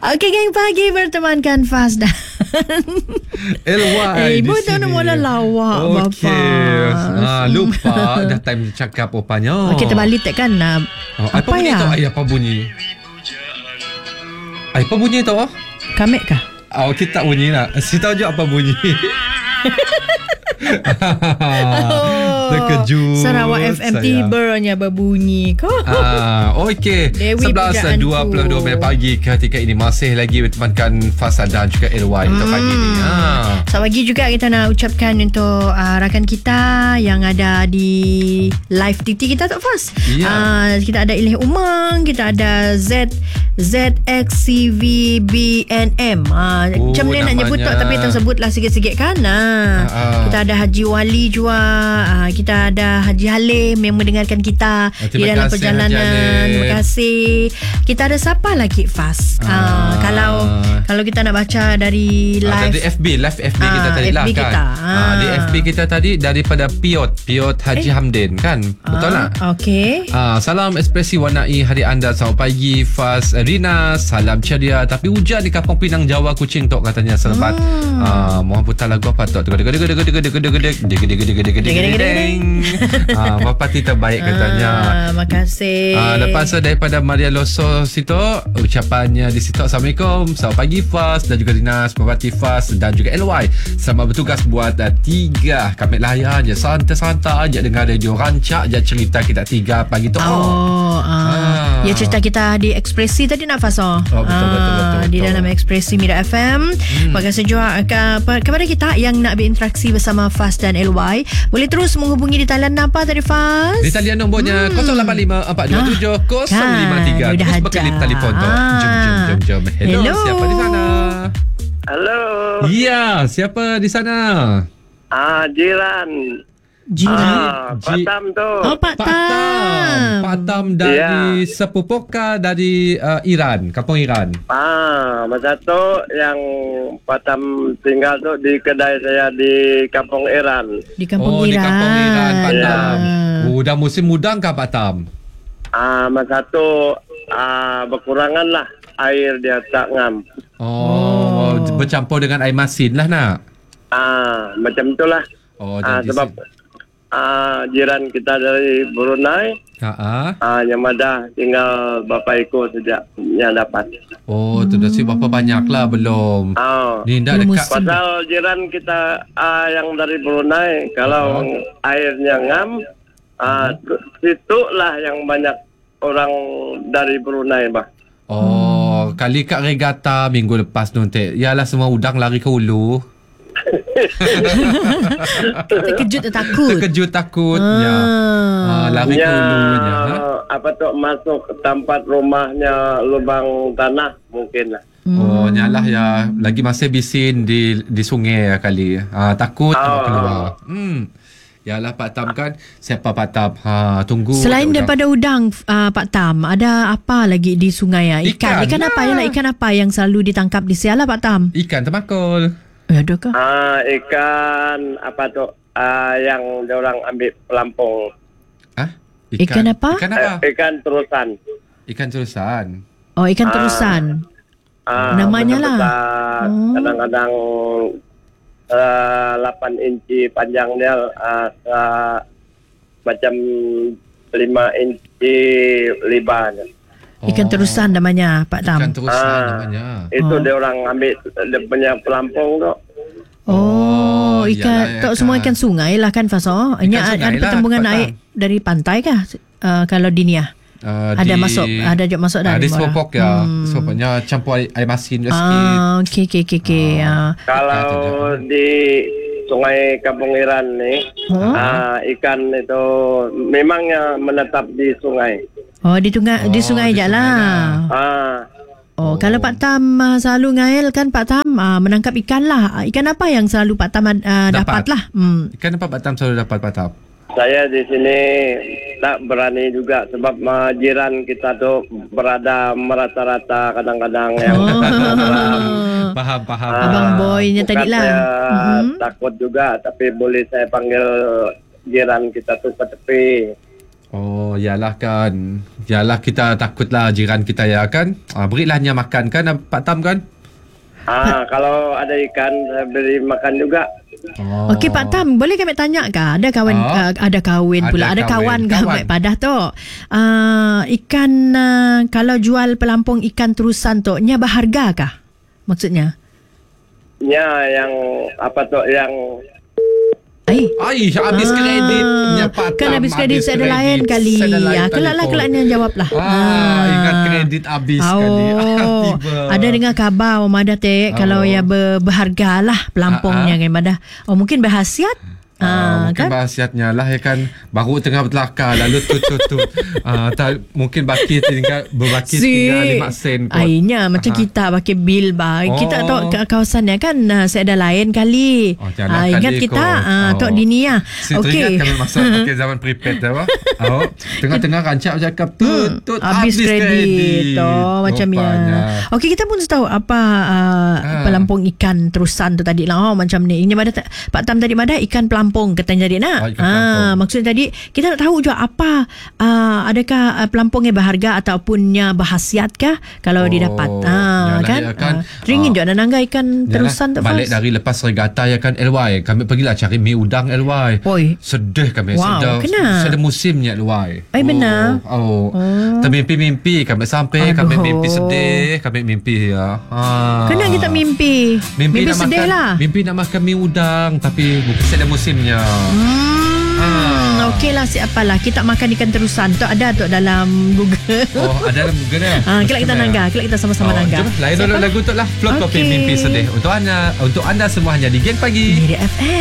Okey, geng pagi bertemankan Faz dan LY di betul sini. mula lawak Okey. Bapa. Lupa dah time cakap rupanya. Kita balik tak kan? Apa bunyi tu? Apa bunyi? Apa bunyi tu? Kamek kah? Kita tak bunyi nak. Si tahu je apa bunyi. Terkejut Sarawak FM tibanya berbunyi kau. Okey. Dewi 11.22 minit pagi ketika ini masih lagi bertemankan Faz dan juga LY untuk pagi ni. Selamat pagi juga kita nak ucapkan untuk rakan kita yang ada di live TT kita tak Faz. Kita ada Ilih Umang, kita ada ZXCVBNM. Macam mana nak nyebut tak, tapi tersebutlah sikit-sikit kan. Kita ada Haji Wali juga, kita ada Haji Halim yang mendengarkan kita di dalam perjalanan. Terima kasih. Kita ada siapa lagi Faz? Kalau kita nak baca dari live dari live FB kita tadi lah kan. Di FB kita tadi daripada Piot Haji Hamdin kan. Betul tak? Okey. Salam ekspresi warnai hari anda. Selamat pagi Faz, Rina. Salam ceria. Tapi hujan di Kampung Pinang Jawa Kuching tok katanya selepas. Mohon putar lagu apa tok. Bapati terbaik katanya. Makasih. Lepas tu daripada Maria Loso situ, ucapannya di situ, Assalamualaikum, selamat pagi Faz dan juga Dinas, Bapati Faz dan juga LY. Selamat bertugas buat 3. Kami layan je santai-santai je dengar radio, rancak je cerita kita 3 pagi tu. Ya, cerita kita di Ekspresi tadi nak Faz. Betul. Di dalam Ekspresi Mira FM. Terima kasih juga kepada kita yang nak berinteraksi bersama Faz dan LY. Boleh terus menghubungi di talian apa tadi Faz? Di talian nombornya 085-427-053. Terus pakai telefon tu. Jom. Hello, siapa di sana? Halo. Ya, siapa di sana? Jiran. Pak Tam tu. Pak Tam. Pak Tam dari Sepupoka dari Iran, Kampung Iran. Masa tu yang Pak Tam tinggal tu di kedai saya di Kampung Iran. Di Kampung Iran. Di Kampung Iran, Pak Tam. Dah musim mudang kah Pak Tam? Masa tu berkurangan lah air dia tak ngam. Bercampur dengan air masin lah nak. Macam itulah. Sebab jiran kita dari Brunei. Yang ada tinggal berapa ekor sejak yang dapat. Tu dah si berapa banyak lah belum. Ni dah dekat. Pasal jiran kita yang dari Brunei, kalau airnya ngam, situlah yang banyak orang dari Brunei bah. Kali kat regata minggu lepas nanti, yalah semua udang lari ke hulu. Terkejut takutnya. Lari ke hulunya. Apa tu, masuk tempat rumahnya lubang tanah mungkin lah. Nyalah ya. Lagi masih bisin di sungai kali. Takut keluar. Yalah Pak Tam kan. Siapa Pak Tam? Tunggu. Selain daripada udang, Pak Tam, ada apa lagi di sungai? Ikan apa? Ikan apa yang selalu ditangkap di Siala Pak Tam? Ikan temakul. Adakah? Ikan apa tu? Yang diorang ambil pelampung. Ikan apa? Ikan terusan. Ikan terusan. Ikan terusan. Namanya lah. Kadang-kadang 8 inci panjang dia, macam 5 inci lebarnya. Ikan terusan namanya Pak Tam. Ikan terusan namanya. Itu dia orang ambil dia punya pelampung tu. Ikan tak semua ikan sungai lah kan Faso. Ini ada pertembungan air dari pantai kah? Kalau di Nia ada masuk dari di Sepopok ya. Sepopoknya campur air masin sikit. Okey. Kalau di Sungai Kampung Iran ni, ikan itu memangnya menetap di sungai. Di sungai je lah. Kalau Pak Tam selalu ngail kan Pak Tam menangkap ikan lah. Ikan apa yang selalu Pak Tam dapat lah? Ikan apa Pak Tam selalu dapat Pak Tam? Saya di sini tak berani juga sebab jiran kita tu berada merata-rata, kadang-kadang yang Faham. Abang Boynya tadi lah. Takut juga, tapi boleh saya panggil jiran kita tu ke tepi. Oh, yalah kan. Yalah kita takutlah jiran kita ya kan. Berilah dia makan kan Pak Tam kan? Kalau ada ikan saya beri makan juga. Oh. Okey Pak Tam, boleh kami tanya ke? Ada kawan ada kawan Mek Padah tu. Ikan kalau jual pelampung ikan terusan tu nya berharga kah? Maksudnya? Ya, yang apa tu yang habis kreditnya Pak Tam. Kan habis kredit saya ada lain kali. Kelak ni jawablah. Ingat kredit habis kali. Tiba. Ada dengar kabar Madah kalau ya berharga lah pelampungnya kan Madah. Mungkin berhasiat. Mungkin bahasiatnya lah ya kan, baru tengah berkelakar lalu tu mungkin baki tinggal 5 sen kot. Airnya macam kita pakai bil kita tahu kawasannya kan saya ada lain kali. Ingat kita tok dinia. Okey. Kami masa pakai zaman prepaid tengah-tengah rancak cakap tut habis kredit macam ya. Okey, kita pun tahu apa pelampung ikan terusan tu tadi lah macam ni. Ini ada Pak Tam tadi Madah ikan pelampung katanya tadi nak. Maksudnya tadi kita nak tahu juga apa adakah pelampung yang berharga ataupun berhasiat kah kalau didapat. Kan? Teringin juga nanangga ikan terusan tu balik dari lepas regata ya kan LY. Kami pergilah cari mi udang LY. Sedih kami sedih musimnya LY. Benar. Termimpi-mimpi kami sampai kami mimpi sedih, kami mimpi ya. Kena kita mimpi sedih lah. Mimpi nak makan mi udang tapi bukan sedang musimnya. Okey lah, siapalah kita makan ikan terusan tu ada tu dalam Google. Ada dalam Google ya. Kelak kita nangga, kelak kita sama-sama nangga. Jom lain lagu tu lah Float Kopi Mimpi Sedih untuk anda semua hanya di Gen Pagi. Miri FM.